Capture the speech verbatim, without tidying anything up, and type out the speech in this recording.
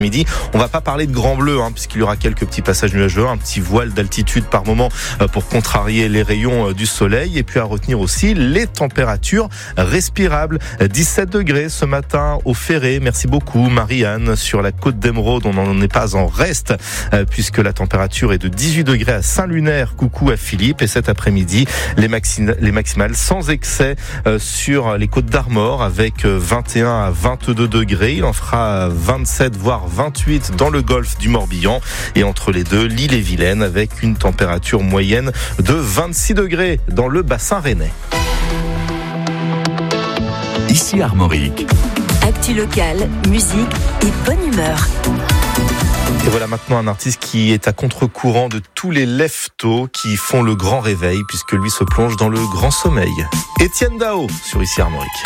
Midi, on va pas parler de grand bleu hein, puisqu'il y aura quelques petits passages nuageux, un petit voile d'altitude par moment euh, pour contrarier les rayons euh, du soleil, et puis à retenir aussi les températures respirables. dix-sept degrés ce matin au Ferré. Merci beaucoup Marie-Anne. Sur la côte d'Émeraude, on n'en est pas en reste euh, puisque la température est de dix-huit degrés à Saint-Lunaire. Coucou à Philippe. Et cet après-midi, les, maxi- les maximales sans excès euh, sur les côtes d'Armor avec euh, vingt et un à vingt-deux degrés. Il en fera vingt-sept voire vingt-huit dans le golfe du Morbihan, et entre les deux, l'Ille-et-Vilaine avec une température moyenne de vingt-six degrés dans le bassin rennais. Ici Armorique. Actu locale, musique et bonne humeur. Et voilà maintenant un artiste qui est à contre-courant de tous les lève-tôt qui font le grand réveil puisque lui se plonge dans le grand sommeil. Étienne Dao sur Ici Armorique.